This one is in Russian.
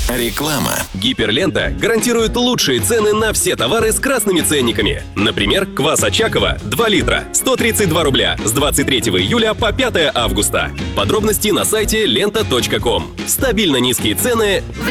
Реклама. Гиперлента гарантирует лучшие цены на все товары с красными ценниками. Например, квас Очакова 2 литра 132 рубля с 23 июля по 5 августа. Подробности на сайте лента.ком. Стабильно низкие цены